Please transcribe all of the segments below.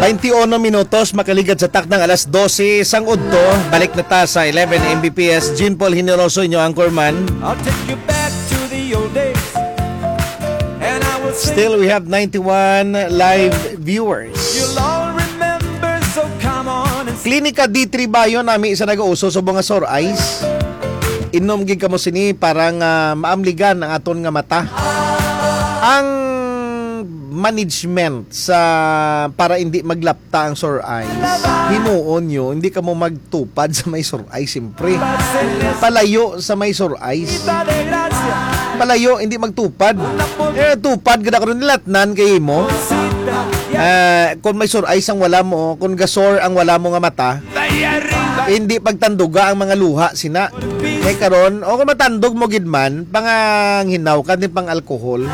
21 minutos, makaligad sa takdang alas 12 sang udto. Balik na ta sa 11 Mbps. Jean Paul Generoso, inyo anchorman. I'll take you back to the old days. And I will sing. Still, we have 91 live viewers. You'll all remember, so come on and sing. Klinika D3 Bayo nami isa nag-uuso sa mga sore eyes. Inom gid kamo sini parang maamligan ang aton nga mata. Ang management sa para hindi maglapta ang sore eyes, himuon nyo, hindi ka mo magtupad sa may sore eyes, siyempre. Palayo sa may sore eyes. Palayo, hindi magtupad. Tupad, ganda ko rin nilatnan kay mo. Kung may sore eyes ang wala mo, kung gasor ang wala mo nga mata, hindi pagtanduga ang mga luha sina. Kaya karon, o kung matandog mo gidman, panganghinaw ka din pang alkohol.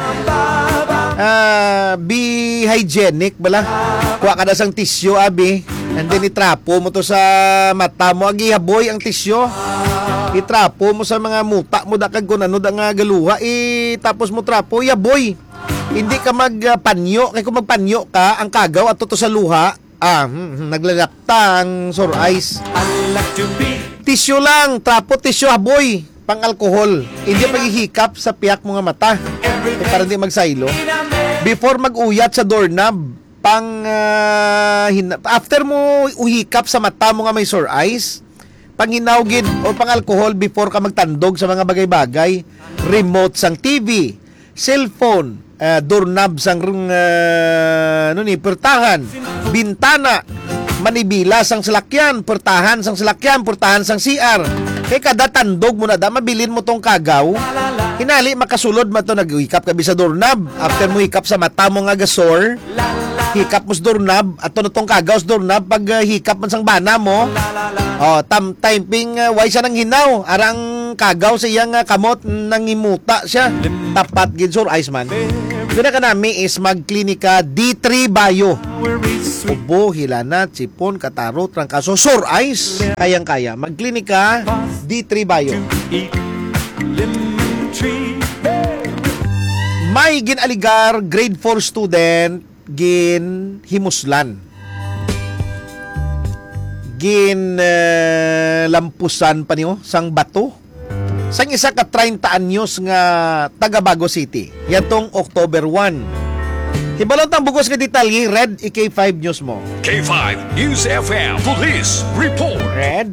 Be hygienic bala. Kuha ka na sang tisyo, abi. And then itrapo mo to sa mata mo. Agihaboy ang tisyo. Itrapo mo sa mga muta mo. Dakag kung ano da nga galuha. Tapos mo trapo, yaboy. Hindi ka magpanyo. Kaya kung magpanyo ka, ang kagaw at to sa luha, naglalapta ang sore eyes. Tisyo lang. Trapo, tisyo, haboy. Pang alkohol. Hindi maghihikap sa piyak mo nga mata. Para hindi magsaylo. Before mag-uyat sa doorknob, after mo uhikap sa mata mo nga may sore eyes, panghinawgid o pang alcohol before ka magtandog sa mga bagay-bagay, remote sang TV, cellphone, doorknob sang pertahan, bintana, manibila sang salakyan, pertahan sang salakyan, pertahan sang CR. Kaya kada tandog mo na da, mabilin mo tong kagaw. Hinali, makasulod mo ito, nag-hikap ka sa doorknob. After mo hikap sa mata mo nga gasor, hikap mo sa doorknob, at ito na itong kagaw sa doorknob, pag hikap mo sang bana mo, typing, why siya nang hinaw, arang kagaw sa iyang kamot, nangimuta siya, tapat ginsor, Iceman. Doon na ka nami is magklinika D3 Bayo. Ubo, hilanat, sipon, kataro, trangkaso, sore eyes. Kayang-kaya. Magklinika D3 Bayo. May ginaligar grade 4 student himuslan. Lampusan pa niyo sang bato. Sang isa ka 30 anyos nga taga Bago City. Yatong October 1. Hibalon tang bugos nga detalye, Red, K5 News mo. K5 News FM Police Report. Red.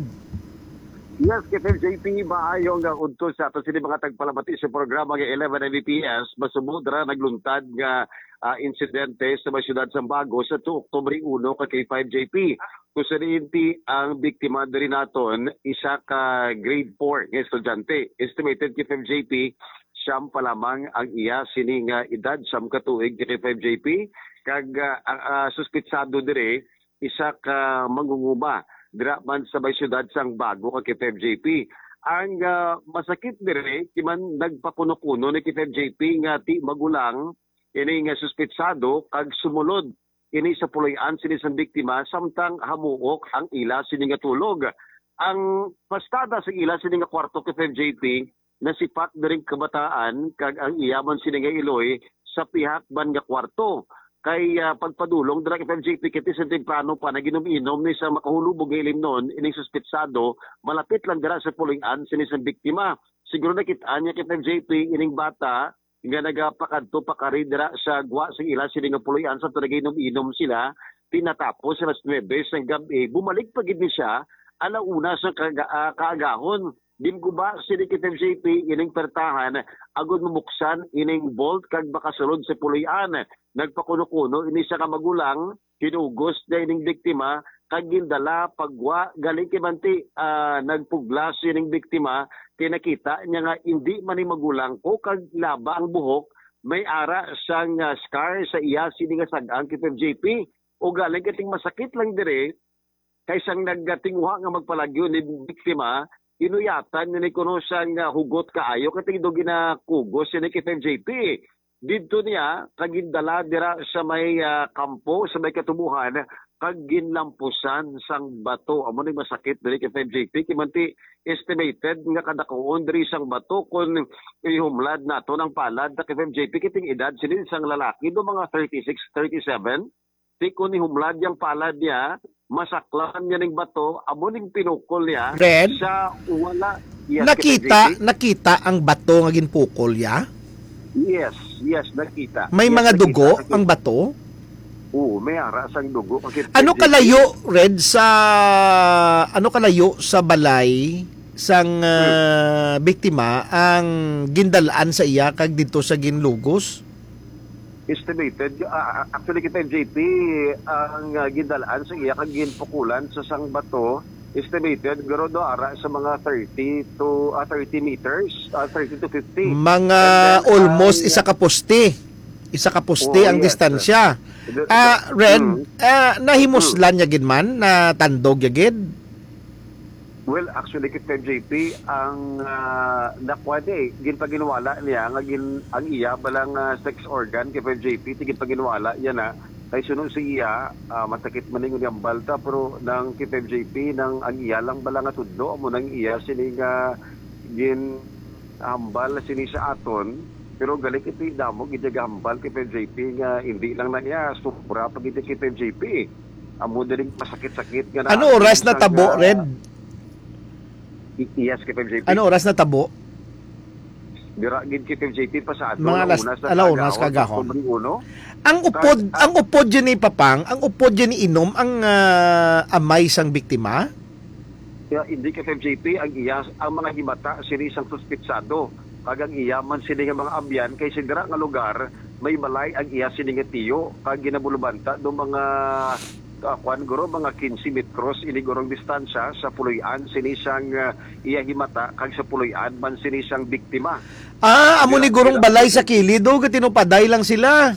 Yes, KFJP, maayong udto sa ato sini mga tagpalamati sa programa ng 11 Mbps. Masumudra nagluntad nga insidente sa mga syudad sa Bago sa Oktubre 1 kay K5JP. Kung sa ang biktima diri naton, isa ka grade 4 nga estudyante. Estimated KFJP, siyam pa lamang ang iya sining edad, siyam katuig KFJP. Kag suspitsado dire, isa ka mangunguma dira man sa may syudad sang Bago kay FJP. Ang masakit dire kiman nagpakuno-kuno ni FJP nga ti magulang ini nga suspitsado kag sumulod ini sa puloy-an sini sang biktima samtang hamuok ang ila sini nga tulog. Ang pastada sa ila sini nga kwarto kay FJP nasipat diring kabataan kag ang iyaman sini nga iloy sa pihak ban nga kwarto. Kay pagpadulong dira kay FJP kiti sa temprano pa naginom-inom ni sa makahulubog nga ilim noon ining suspitsado malapit lang dira sa puloy-an sini sa biktima. Siguro nakita niya kay FJP ining bata nga nagapakadto pakari dira sa gwa sa ila sini nga puloy-an sa naginom-inom sila tinatapos sa 9 sa gabi bumalik pa gid ni siya alauna sa kaagahon. Dim ko ba si FJP ining pertahan agud mumuksan ining bolt kag makasulod sa puloy-an. Nagpakuno-kuno ini sa kamagulang hinugos na ining biktima kag gindala pagwa galing kimanti nagpuglas ining biktima kinakita niya nga hindi man ni magulang ko kag laba ang buhok may ara sang scar sa iya sini nga sag-ang FJP o galing kating masakit lang dire kaysang nagtingwa nga magpalagyo ni biktima inuyatan ni kuno sang hugot kaayo kating do ginakugos ni FJP. Dito niya kagindala dira sa may kampo sa may katubuhan kag ginlampusan sang bato amo ni masakit diri kay FJP kimanti estimated nga kadakuon diri sang bato kun ihumlad nato ng palad na kay FJP kiting edad sini sang lalaki do mga 36 37 Tiko ni humlad yung palad niya, masaklan niya ng bato, amo ning pinukol niya, Red? sa wala. Yes, Nakita ang bato nga ginpukol ya? Yes, nakita. May Yes, mga nakita. dugo ang bato? Oo, may aras ang dugo. Kasi Ano kalayo, Red, sa balay sang biktima ang gindalaan sa iya kag dito sa ginlugos? Estimated, actually kita JP, ang gindalaan sa iya kag ginpukulan sa sang bato, estimated garo do ara sa mga 30 meters, 30 to 50. Mga And then, almost isa ka poste. Isa ka poste ang yes. distansya. Red, nahimuslan niya gid man na tandog ya gid. Well, actually kita JP ang nakwade ginpaginwala niya nga ang iya balang sex organ kay JP ginpaginwala yan na kay sunod si iya matakit man ning ang balta pero nang kay JP nang ang iya lang balang tudlo amo nang iya sini nga gin hambal sini sa aton pero gali kiti damo gidagambal kay JP nga hindi lang na iya sobra pag kay JP amo daling masakit-sakit nga Ano oras na tabo, Red? Yes, kay JP. Ano oras na tabo? Dira gid kay JP pa sa ato Mga alaunas kagahon. Uno. Ang upod dyan ni Papang, ang upod dyan ni Inom, ang amay sang biktima? Kaya hindi kay JP ang iya ang mga himata sini sang suspitsado. Kag ang iya man sini nga mga abyan kay dira nga lugar may balay ang iya sini nga tiyo kag ginabulubanta do mga kuan guro mga 15 metros ini gorong distansya sa puloy-an sini sang iya himata kag sa puloy-an man sini sang biktima. Amo ni gurong balay sa kilid o tinupaday lang sila.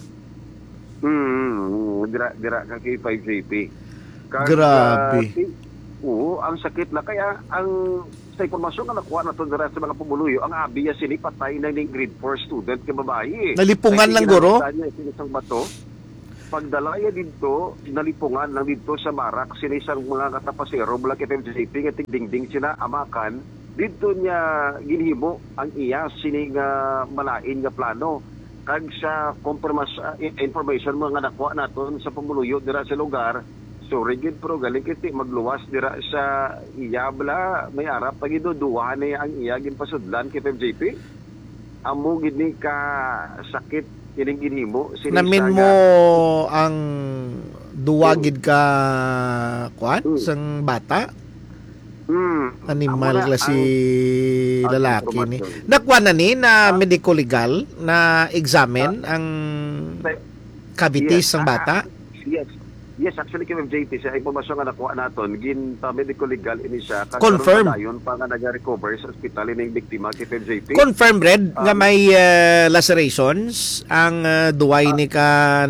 Dira kay 5JP. Grabe. Oo, ang sakit na kaya ang sa impormasyon nga nakuha nato dira sa mga pumuluyo ang abiya sini patay na ning grade 4 student ka babae. Nalipungan lang guro. Sinisang bato. Pagdalaya dito, nalipungan lang dito sa barak sinisang mga katapasero mula kay FMCP nga tigdingding sila amakan dito niya ginhimo ang iya sini nga malain nga plano kag sa information mga nakuha naton sa pamuluyo dira sa lugar so rigid pero galing kiti magluwas dira sa iya bala may arap pagiduduhan niya ang iya ginpasudlan kay FMCP amo gid ni ka sakit kining ginhimo Namin mo ang duwagid ka kuan sang bata? Animal klase lalaki ni. Nakuha na ni na medical legal na examine ang cavities ng bata? Yes, actually kay JP sa impormasyon nga nakuha naton gin medical legal ini siya Confirm. Dayon pa nga nag-recover sa ospital ini biktima kay JP. Confirm, Red, nga may lacerations ang duway ni ka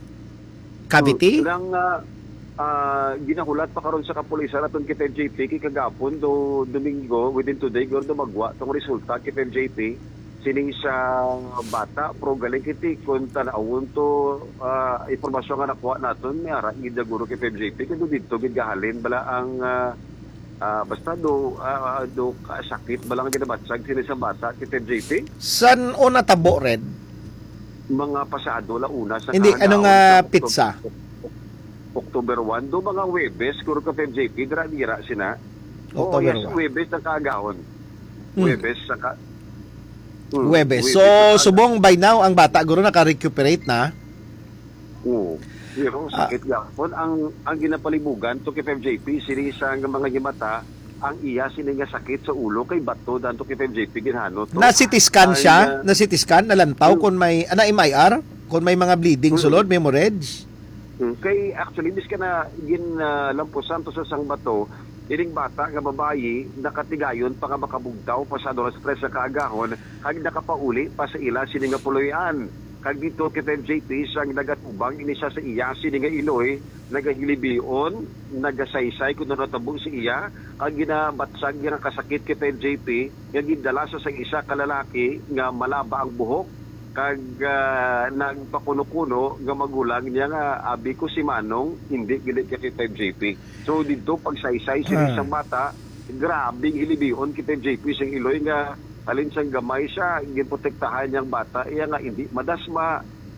cavity? Nang ginahulat pa karon sa kapulisan aton kay JP kay kagapon do Domingo within today gordo magwa tong resulta kay JP sining sa bata pro galing kiti kun tanawon to impormasyon nga nakuha naton ni ara gidaguro kay FMJP kuno didto gid gahalin bala ang basta do sakit bala nga ginabatsag sini sa bata kay FMJP San o natabo, Red? mga pasado la una sa Hindi, kahagaon ano nga sa pizza? October 1 do mga Webes kuro kay FMJP dira sina October yes 1. Webes sa kahagaon Webes sa Huwebes. So, subong by now, ang bata guro naka-recuperate na. Oo. Pero sakit gapon ang ginapalibugan to kay FMJP sini sa mga himata ang iya sini nga sakit sa ulo kay bato danto kay FMJP ginhanot. Na CT scan siya, na CT scan nalantaw kun may MIR, kun may mga bleeding sulod, may hemorrhage. Kay actually bis ka na lampusan to sa sang bato ining bata nga babayi nakatigayon pa nga makabugtaw pasado na stress sa kaagahon kag nakapauli pa sa ila sini nga puloy-an kag dito kay JP sang nagatubang ini siya sa iya sini nga iloy nagahilibion nagasaysay kun natabo si iya kag ginabatsag nga kasakit kay JP nga gidala sa isa ka lalaki nga malaba ang buhok kag nagpakuno-kuno nga magulang niya nga abi ko si Manong hindi gili kay JP. So dito pagsaysay sila sa mata grabe hilibihon kay JP sing iloy nga alin sang gamay siya ginprotektahan niyang bata iya nga hindi madasma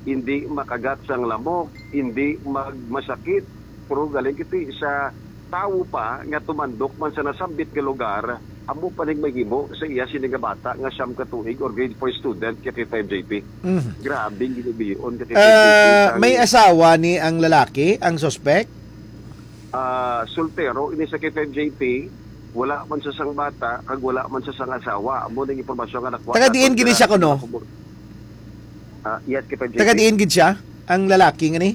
hindi makagat sang lamok, hindi masakit, pero galing kiti sa tao pa nga tumandok man sa nasambit nga lugar, amo pa ning mahimo sa iya sini nga bata nga siyam ka tuig or grade 4 student kiti FMJP. Grabe ginibiyon kiti FMJP. May asawa ni ang lalaki, ang suspect? Soltero ini sa FMJP, wala man sa sang bata, kag wala man sa sang asawa. Amo ning impormasyon nga nakuha. Taga diin gini siya kuno? Yes, FMJP. Taga diin gid siya ang lalaki nga ni?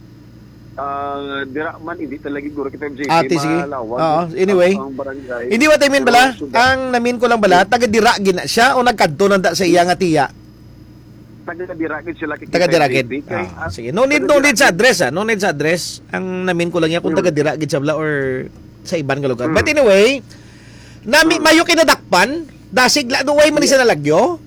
Dira man hindi talaga guro kita FMJP. Sige. Malawag. Oo, anyway. Ang barangay. Hindi what I mean bala? Pero, Ang namin ko lang bala, taga dira gid na siya o nagkadto nanda sa iya nga tiya? Taga-diragid sila kay Taga-diragid. FMJP. Sige. No need sa address No need sa address. Ang namin ko lang yan kung taga-diragid siya bala or sa ibang lugar. But anyway, mayo kinadakpan, dasig la duway man siya nalagyo.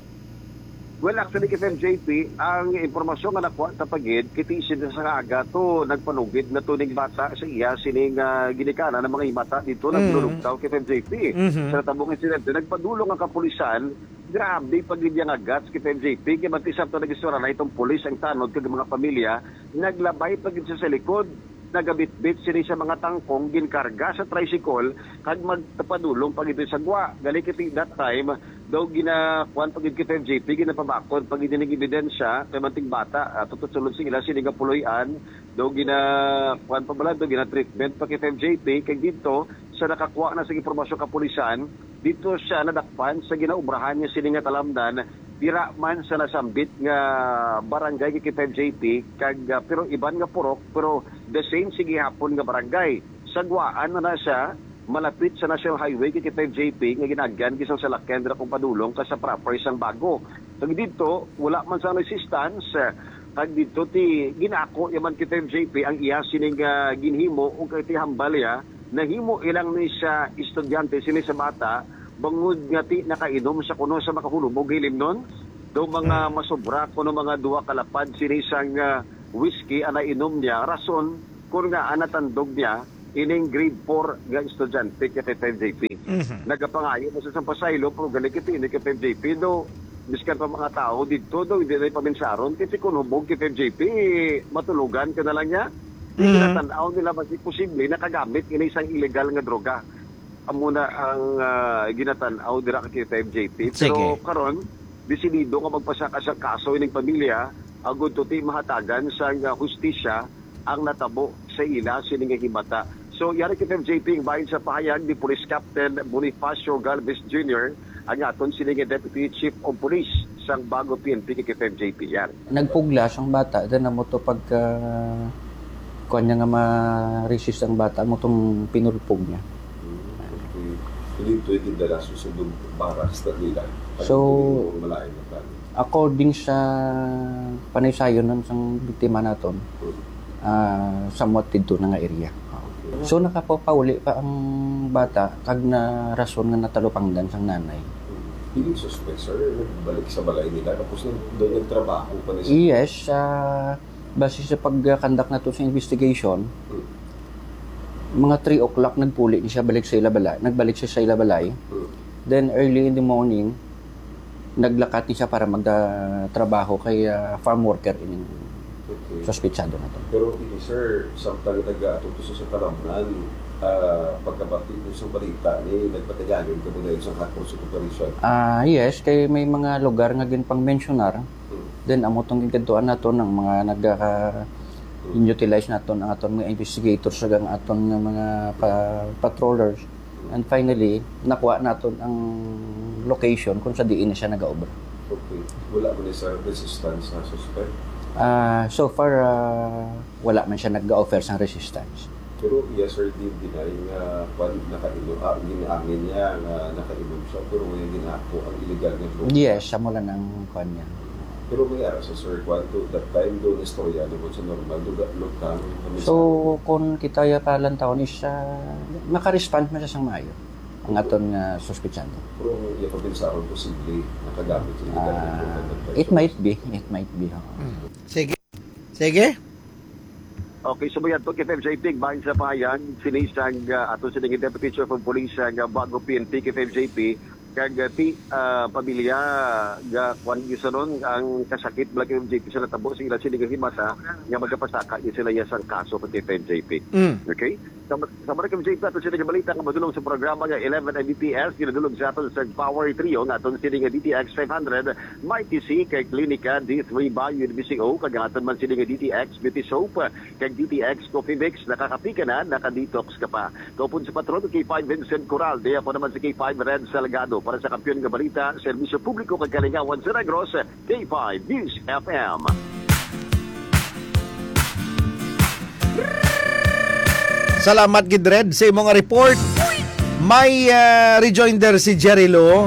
Well, actually, kay FMJP, ang impormasyon nga nakuha sa pagid, kitisin na sa aga to, nagpanugid na tuning bata sa iya, sining ginikana ng mga himata dito, nagpulugtaw kay FMJP. Sa natabong insidente, nagpadulong ang kapulisan, grabe pagid yung agats kay FMJP, kaya matisap to nag-istora na itong pulis, ang tanod, kag mga pamilya, naglabay pagid siya sa likod, nagabit-bit sini sa mga tangkong ginkarga sa tricycle kag magtapadulong pag ito sa gwa. Gali kiti that time daw ginakuan pag ito FMJP ginapabakod pag ito ebidensya kay manting bata tutulod sila sini nga puloy-an daw ginakuan pa bala daw gina-treatment pag FMJP kay dito sa nakakuha na sa impormasyon kapulisan dito siya nadakpan sa ginaubrahan niya sini nga talamdan dira man sa nasambit nga barangay kay FMJP kag pero iban nga purok pero the same sige hapon nga barangay sagwaan na siya malapit sa National Highway kay FMJP nga ginagyan kisang salakyan dira kung padulong ka sa proper isang bago kag dito wala man sa resistance kag dito ti ginako yaman kay FMJP ang iya sining ginhimo ug kay ti hambal ya nahimo ilang ni siya estudyante sini sa bata bangod nga ti nakainom sa kuno sa makahulog o gilim nun do mga masobra kuno mga duwa kalapad sinisang whiskey ana inom niya rason kung nga anatandog niya ining grade 4 nga estudyante kay FMJP. Nagapangayo mo sa pasaylo pero gali kiti ni FMJP do biskan pa mga tao dito do hindi na paminsaron kiti kuno bog kay FMJP matulugan ka na lang niya. Hindi natanaw nila basi posible nakagamit ini isang illegal nga droga. Amo na ang ginatanaw dira kay FMJP pero karon desidido nga magpasaka sa kaso ining pamilya agud tuti mahatagan sa hustisya ang natabo sa ila sining himata. So yari kay FMJP bahin sa pahayag ni Police Captain Bonifacio Galvez Jr. ang aton sining Deputy Chief of Police sang bago PNP kay FMJP yan. Nagpuglas ang bata dan mo to pagka kanya nga ma-resist ang bata mo tong pinulpog niya. Dito yung dala susundong baras na nila. So, according sa panaysayon ng isang biktima naton, somewhat dito na nga area. So, nakapapauli pa ang bata kag na rason nga natalupangdan sang nanay. Hindi suspect, sir, nagbalik sa balay nila tapos doon nagtrabaho pa niya. Yes, base sa pagkandak na to sa investigation, mga 3 o'clock nagpuli siya balik sa Ilabalay. Nagbalik siya sa Ilabalay. Then early in the morning, naglakat niya siya para magtrabaho kay farm worker in suspetsado na to. Pero ini sir, samtang nag-atutos sa talamnan, pagkabati mo sa balita ni nagpatagalan ka muna yung hot pursuit operation. Yes, kay may mga lugar nga ginpang mentionar. Then amo tong gigadtuan nato ng mga inutilize naton ang aton mga investigators sa ang aton nga mga patrollers and finally nakuha naton ang location kung sa diin na siya nagaobra. Okay. Wala mo ni sir resistance na suspect? So far wala man siya nag-offer sang resistance. Pero yes sir, din deny nga nakainom, ginaangin niya nga nakainom siya pero ngayon ginako ang illegal na droga. Yes, siya mula ng kanya. Pero may ara sa Sir Quanto, that time doon istorya naman sa normal, lugkang kami So, kung kita ya palang taon is makarespond man siya sang maayo ang aton nga suspetsado. Pero yung pabinsaron posible nakagamit yung illegal na droga that time. It might be. Sige. Sige. Okay, so bayan to kay FMJP bahin sa pahayag sinisang ato sining Deputy Chief of Police nga bago PNP kay FMJP kag ti pamilya ga kwan gisanon ang kasakit blag MJP sa natabo sa ila sila himata nga magapasaka sila yasang kaso pati MJP. Okay? Sa mga MJP ato sila balita nga madulong sa programa nga 11 Mbps ginadulong sa aton sa Power Trio nga aton sila nga DTX 500 may TC kay Klinika D3 Bayo BCO kag aton man sila nga DTX Beauty Soap kag DTX Coffee Mix nakakapika na naka-detox ka pa. Kaupon sa patron kay 5 Vincent Coral diya po naman si K5 Red Salgado para sa kampiyon nga balita, serbisyo publiko kag kalingawan sa Negros, K5 News FM. Salamat gid Red sa imong nga report. May rejoinder si Jerry Lo.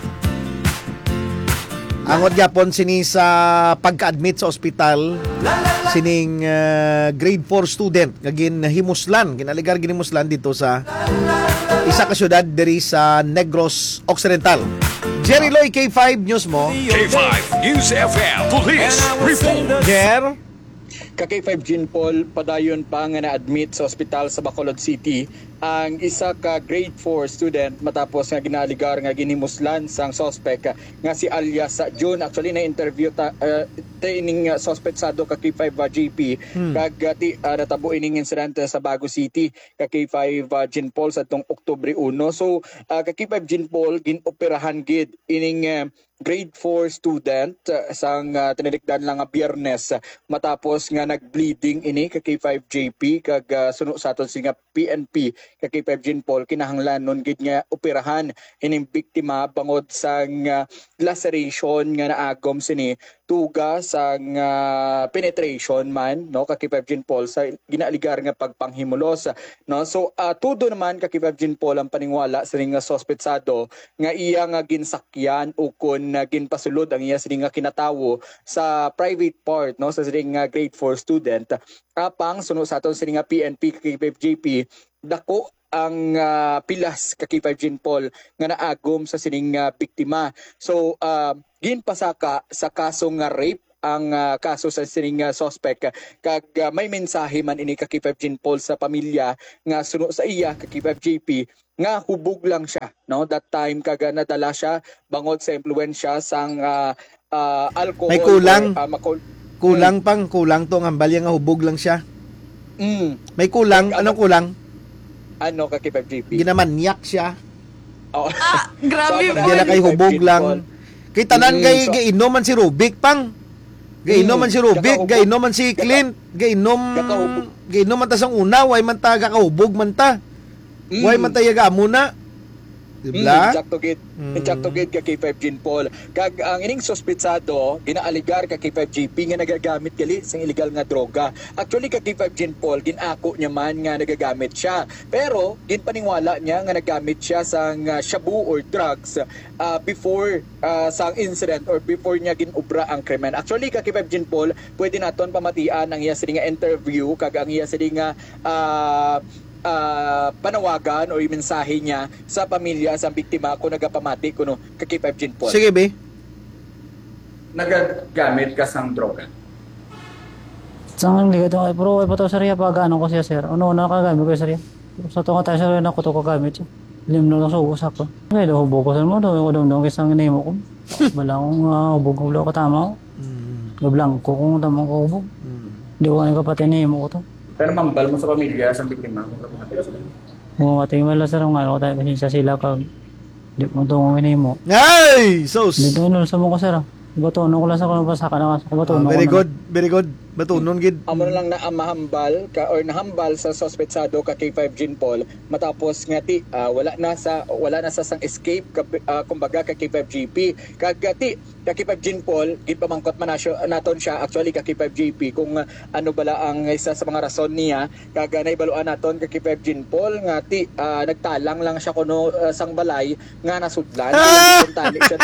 Angod gyapon sini sa pagka-admit sa ospital sining grade 4 student nga ginhimuslan, ginaligar ginhimuslan dito sa isa ka syudad diri sa Negros Occidental. Jerry Loy, K5 News mo. K5 News FM Police Report. Jer, Ka-K5 Jean Paul, padayon pa nga na-admit sa ospital sa Bacolod City ang isa ka grade 4 student matapos nga ginaligar nga ginimuslan sang suspect nga si alias sa June. Actually na-interview ining suspect sa do ka-K5 JP kag natabo ining insidente sa Bago City ka-K5 Jean Paul sa tong Oktubre 1. So ka-K5 Jean Paul ginoperahan gid ining grade 4 student sang tinilikdan lang nga Biyernes matapos nga nag-bleeding ini ka K5 JP kag suno sa aton singa PNP ka K5 Jean Paul kinahanglan nun gid nga operahan ining biktima bangod sang laceration nga naagom sini tuga sang penetration man no ka K5 Jean Paul sa ginaligar nga pagpanghimulos no. So tudo naman ka K5 Jean Paul ang paningwala sa nga sospetsado nga iya nga ginsakyan o kun ginpasulod ang iya sining nga kinatawo sa private part no sa sining nga grade 4 student. Apang suno sa aton sining nga PNP K5 JP dako ang pilas ka K5 Jean Paul nga naagom sa sining biktima. So ginpasaka sa kaso nga rape ang kaso sa sining suspect kag may mensahe man ini ka K5 Jean Paul sa pamilya nga suno sa iya ka K5 JP nga hubog lang siya no that time kag nadala siya bangod sa impluwensya sang alcohol. may kulang to ang balya nga hubog lang siya. May kulang, anong kulang? Ano ka K5 JP? Ginamanyak siya. Oh. Grabe So, po. Hindi na kay hubog lang. Kay tanan kay so- gainom man si Rubik pang. Gainom man si Rubik, Kakahubog. gainom man si Clint, Kakahubog. gainom man ta sang una, way man ta kakahubog man ta. Way man ta yaga muna. Diba? Insakto gid ka K5 Jean Paul. Kag ang ining sospetsado ginaaligar ka K5 JP nga nagagamit gali sang illegal nga droga. Actually ka K5 Jean Paul ginako niya man nga nagagamit siya. Pero ginpaningwala niya nga nagamit siya sang shabu or drugs before sang incident or before niya ginobra ang krimen. Actually ka K5 Jean Paul, pwede naton pamatian ang iya sining nga interview kag ang iya sining nga panawagan o yung mensahe niya sa pamilya sa biktima kung nagapamati kuno ka K5 Jean Paul. Sige be. Nagagamit ka sang droga. Sangang ligat ako, pero ay pato sariya pag ano ko siya sir. Ano nakagamit ko sariya. Sa tunga tayo sariya na ko to kagamit siya. Lim na lang sa usak ko. Ngayon daw hubog ko sa mo daw yung daw kisang inimo ko. Bala akong hubog ko lang katama ko. Gablang ko kung tamang ko hubog. Di ko kanil kapatid inimo ko to. Pero mambal mo sa pamilya sa biktima kung kapatid sila. Kung ating wala sir ang ano ko tayo kasi sa sila kag di mo tungo inimo. Ay, sos. Dito no sa mo ko sir. Batunon ko lang sa kuno pasaka na ko batunon. Very good, very good. Batunon gid. Amo na lang na mahambal ka or nahambal sa sospetsado ka K5 Jean Paul matapos nga ti wala na sa sang escape kumbaga ka K5 GP kag ti ka K5 Jean Paul gipamangkot man naton siya actually ka K5 GP kung ano bala ang isa sa mga rason niya kag naibaluan naton ka K5 Jean Paul nga ti nagtalang lang siya kuno sang balay nga nasudlan tali siya.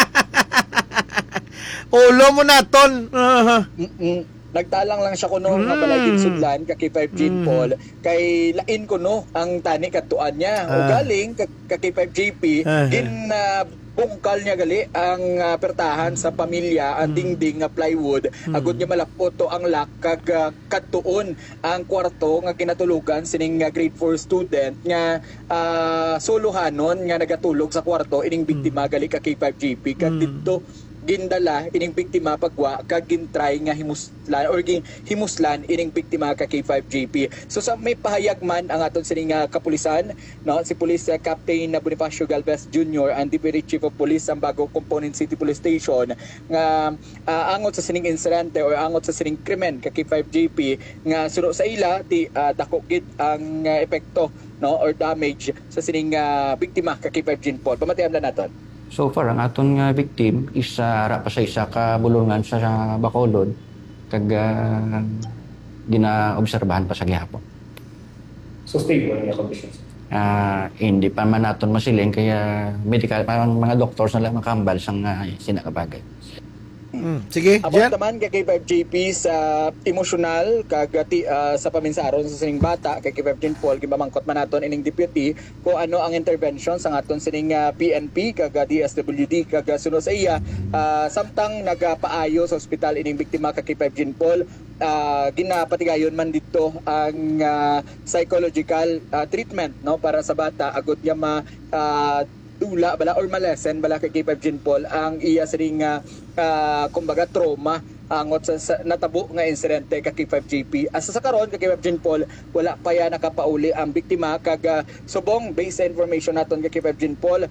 Ulo mo naton. Nagtalang lang siya kuno nga balay sudlan ka K5 Jean Paul kay lain kuno ang tani katuan niya o galing ka K5 JP gin bungkal niya gali ang pertahan sa pamilya, ang dingding nga plywood, agud niya malapot to ang lock kag kadtuon ang kwarto nga kinatulugan sining grade 4 student nga solohanon nga nagatulog sa kwarto ining biktima gali ka K5GP kag didto gindala ining biktima pagwa kag gintry nga himuslan or himuslan ining biktima ka K5GP. So sa may pahayag man ang aton sining kapulisan, no, si Police Captain Bonifacio Galvez Jr. and Deputy Chief of Police sa Bago Component City Police Station nga angot sa sining insidente or angot sa sining krimen ka K5GP nga suno sa ila ti dako gid ang epekto, no, or damage sa sining biktima ka K5 Paul. Pamatayam na naton. So far, ang aton nga victim is ara pa sa isa ka bulungan sa Bacolod kag ginaobserbahan pa sa gihapon. So stable niya conditions? Hindi pa man naton masiling kaya medical parang mga doctors na lang makambal sang sinakabagay. Sige, Abot Jen. naman kay K5GP sa emosyonal kagati sa paminsaron sa sining bata kay K5 Paul gibamangkot man naton ining deputy kung ano ang intervention sa aton sining PNP kag DSWD kag suno sa iya samtang nagapaayo sa ospital ining biktima kay K5 Paul. Ginapatigayon man dito ang psychological treatment, no, para sa bata agud niya dula bala or malesen bala kay K5 Paul ang iya sining kumbaga trauma angot sa natabo nga insidente kay K5GP. Asa sa karon kay K5 Paul wala pa ya nakapauli ang biktima kag subong based sa information naton kay K5 Paul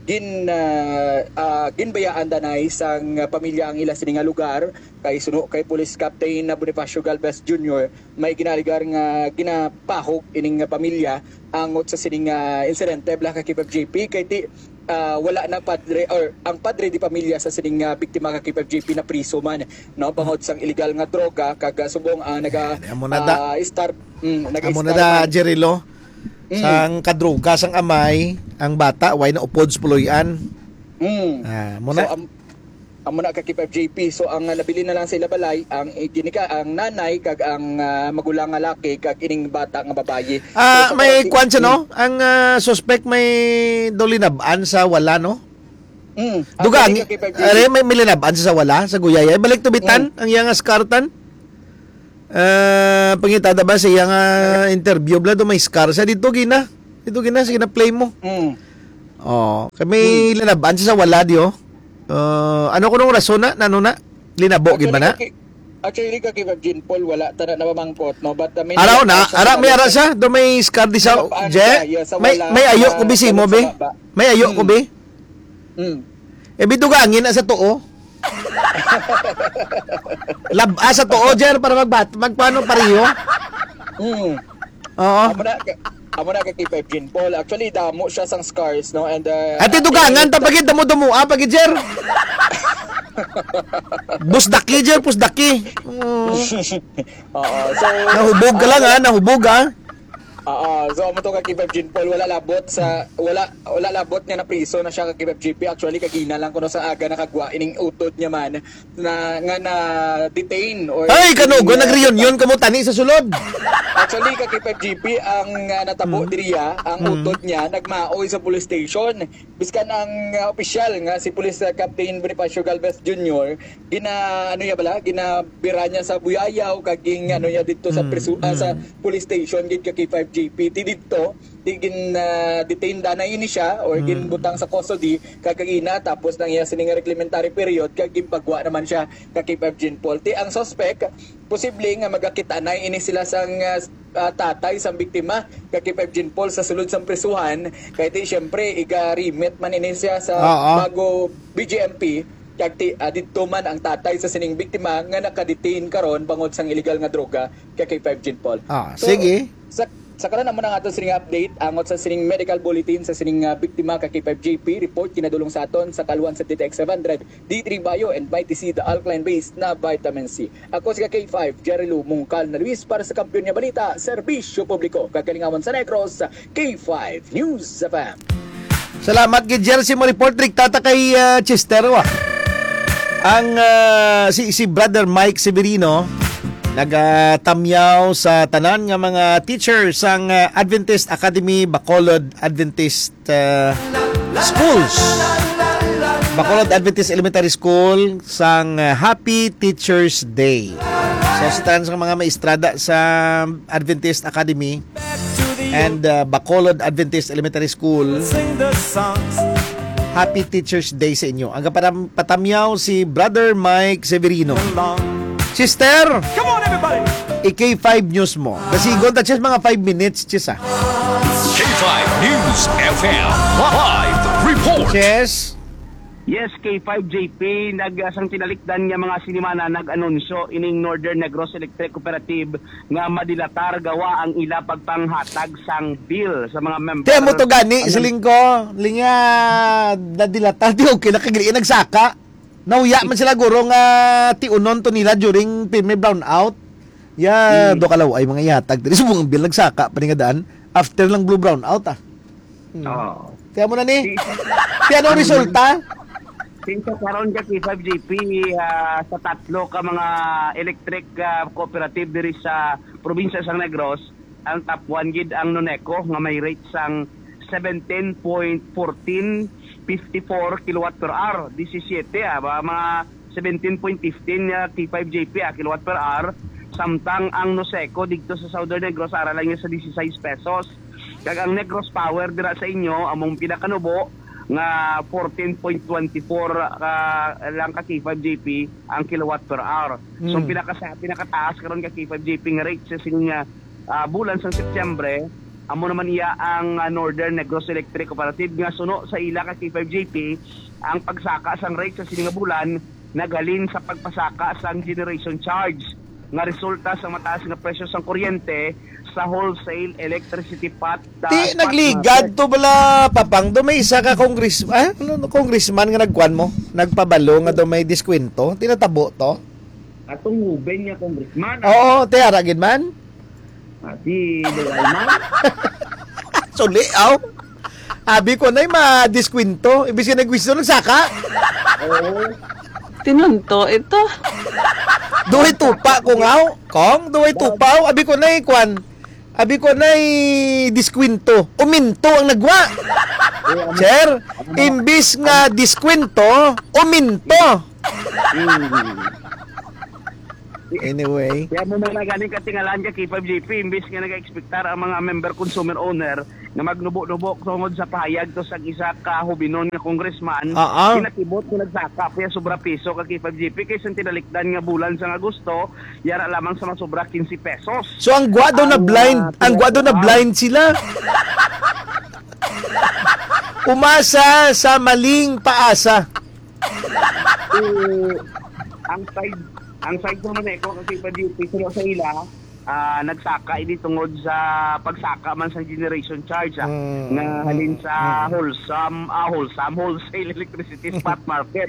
ginbayaan danay sang pamilya ang ila sining lugar kay suno kay Police Captain Bonifacio Galvez Jr. may ginaligar nga ginapahog ining pamilya angot sa sining insidente bala kay K5GP kay ti wala na padre or ang padre di pamilya sa sining biktima kay K5GP na priso man, no, bangod sang illegal nga droga kag subong start Amo na da, Jerilo. Sang kadruga sang amay, ang bata, way na upods puloyan. Muna. So, amo na kay K5GP. So ang nabili na lang sa ilabalay ang ginika ang nanay kag ang magulang nga laki kag ining bata nga babayi. So, may kwan siya, no? Ang suspect may dolinabaan sa wala, no? Dugang, may linabaan sa wala, sa guyaya. Balik tubitan, ang iyang askartan. Pangitada ba sa iyang interview bla do may scar sa dito gina sige na play mo. Kami linaban sa wala dio. Ano kunong rason na nano na linabo gid ba na? Actually kay K5 Paul wala ta na mamangkot, no, but may araw na ara may ara sa do may scar di sa may ayo ko bisi mo be may ayo ko be bidugangin na sa tuo. Sa tuo, Jer, para magpaano pariyo? Oo. Amo na kay K5 Paul. Actually, damo siya sang scars, no? And ati dugangan tapagid damo-damo pagid Jer. Busdaki Jer, pusdaki. So nahubog ka lang nahubog so amo to kay K5 Paul wala labot niya na priso na siya kay K5GP. Actually kagina lang kuno sa aga nakagwa ining utod niya man na nga na detain or ay kanugo nag-reunion kamo tani sa sulod. Actually kay K5GP ang natabo diriya ang utod niya nagmaoy sa police station biskan ang opisyal nga si Police Captain Bonifacio Galvez Jr. ginabira niya sa buyayaw kaging niya dito sa sa police station gid kay K5GP dito detain na ini siya or ginbutang sa custody kagina tapos nang iya sining reglementary period kag gimpagwa naman siya kay K5 Paul. Ang suspect posible nga magakita-anay ini sila sang tatay sang biktima kay K5 Paul sa sulod sang prisuhan kay syempre iga-remit man ini siya sa Bago BGMP kag dito man ang tatay sa sining biktima nga nakadetain karon bangod sang illegal nga droga kay K5 Paul. So, sige. Sa karon naman ang aton sining update angot sa sining medical bulletin sa sining biktima kay K5GP report kinadulong sa aton sa Kaluan sa DTX 700 D3 Bio and Vitamin the alkaline based na vitamin C. Ako si K5 Jerry Lu Mungkal na Luis para sa Kampiyon nga Balita, Serbisyo Publiko, kagalingawan sa Negros, K5 News FM. Salamat gid Jersey mo report trick tata kay Chester ang si Brother Mike Severino nagatamyaw sa tanan nga mga teachers sang Adventist Academy Bacolod Adventist Schools Bacolod Adventist Elementary School sang Happy Teachers Day. So sa tanan sa mga maestrada sa Adventist Academy and Bacolod Adventist Elementary School, Sing the songs. Happy Teachers Day sa inyo. Ang patamyaw si Brother Mike Severino. Sister, Come on, everybody. IK5 News mo. Basigon ta chis mga 5 minutes chis ah. K5 News FM live report. Chis. Yes, K5JP, nag-asang tinalikdan nga mga sinimana nag-anunsyo ining Northern Negros Electric Cooperative nga madilatar gawa ang ila pagpanghatag sang bill sa mga member. Kaya mo to gani, siling ko, linya nadilata, di okay na kagili nagsaka. Nauya man sila guro nga tiunon to nila during PME brownout. Ya, do kalaw ay mga yatag. Dili subong bill nagsaka paningadaan after lang blue brownout ah. Oh. Kaya mo na ni. Kaya ano resulta? Since karon ka K5JP sa tatlo ka mga electric cooperative diri sa probinsya sang Negros, ang top 1 gid ang Noneco nga may rate sang 17.1454 kilowatt per hour. 17 mga 17.15 K5JP kilowatt per hour. Samtang ang Noseco dito sa Southern Negros ara lang sa 16 pesos. Kag ang Negros Power dira sa inyo among pinakanubo nga 14.24 lang ka K5JP ang kilowatt per hour. So pinakataas karon ka K5JP nga rate sa sining bulan sa Setyembre, amo naman iya ang Northern Negros Electric Cooperative nga suno sa ila ka K5JP ang pagsaka sang rate sa sining bulan naghalin sa pagpasaka sang generation charge nga resulta sa mataas nga presyo sang kuryente sa wholesale electricity pot. Di nagligad to bala papang do may isa ka congressman nga nagkuan mo, nagpabalo nga do may diskwento, tinatabo to. Atong uben nga congressman. Oo, tiara gid man. Di Legalman. Suli aw. Abi ko nay ma-diskwento, ibig sabihin nagwisto nagsaka. Oo. Tinunto ito. Duhay tupa kung aw, kong duhay tupa aw, abi ko nay kwan. Abi ko nay diskwento. Uminto ang nagwa. Sir, imbis nga diskwento, uminto. Anyway. Kaya mo na galing katingalan ka K5JP, imbis nga nag-expectar ang mga member consumer owner na magnubo-nubo tungod sa pahayag to sa isa ka hubinon nga congressman, kinatibot ko nagsaka kaya sobra piso ka K5JP kaysa tinalikdan nga bulan sa Agosto, yara lamang sa masobra 15 pesos. So ang gwado na blind, sila. Umasa sa maling paasa. Ang side ko naman ko kasi K5JP sa ila, nagsaka ini tungod sa pagsaka man sa generation charge nga halin sa wholesale electricity spot market.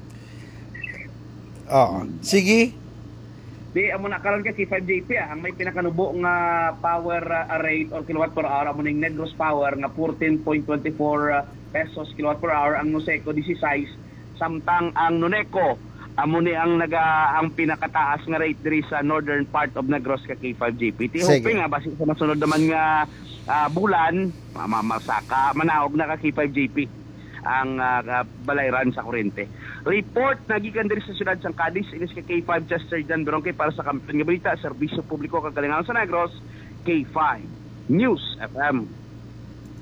Sige. Di amo na karon kasi 5JP ang may pinakanubo nga power rate or kilowatt per hour amo ning Negros Power nga 14.24 pesos kilowatt per hour, ang Noseco 16, samtang ang Noneco amo ni ang pinakataas nga rate diri sa northern part of Negros ka K5JP. Hoping nga basi sa masunod naman nga bulan masaka manaog na ka K5JP ang balayran sa kuryente. Report nagikan diri sa siyudad sang Cadiz inis ka K5 Chester Dan Berongke para sa kampiyon nga balita, serbisyo publiko kagalingan sa Negros, K5 News FM.